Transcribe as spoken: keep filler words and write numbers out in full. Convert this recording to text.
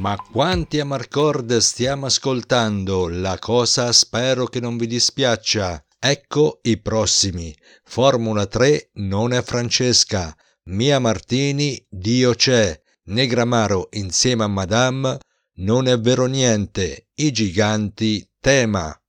Ma quanti Amarcord stiamo ascoltando, la cosa spero che non vi dispiaccia. Ecco i prossimi. Formula tre non è Francesca, Mia Martini Dio c'è, Negramaro insieme a Madame non è vero niente, i giganti tema.